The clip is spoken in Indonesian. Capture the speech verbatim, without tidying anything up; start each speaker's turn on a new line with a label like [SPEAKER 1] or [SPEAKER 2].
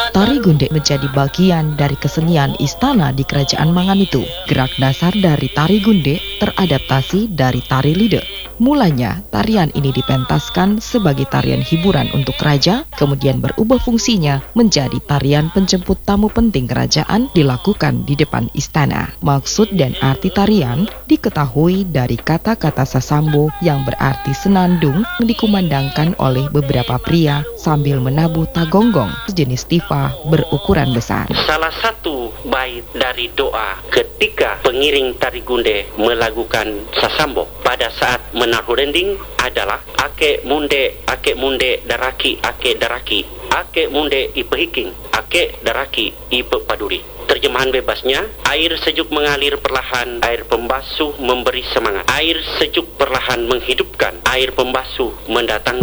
[SPEAKER 1] Tari gunde menjadi bagian dari kesenian istana di Kerajaan Manganitu. Gerak dasar dari tari gunde teradaptasi dari tari lider. Mulanya, tarian ini dipentaskan sebagai tarian hiburan untuk raja, kemudian berubah fungsinya menjadi tarian penjemput tamu penting kerajaan dilakukan di depan istana. Maksud dan arti tarian diketahui dari kata-kata sasambo yang berarti senandung yang dikumandangkan oleh beberapa pria sambil menabuh tagonggong, sejenis tifa berukuran besar.
[SPEAKER 2] Salah satu bait dari doa ketika pengiring tari gunde melakukan sasambo pada saat menaruh rending adalah ake munde ake munde daraki ake daraki ake munde ipehiking ake daraki ipe paduri. Terjemahan bebasnya, air sejuk mengalir perlahan, air pembasuh memberi semangat. Air sejuk perlahan menghidupkan, air pembasuh mendatangkan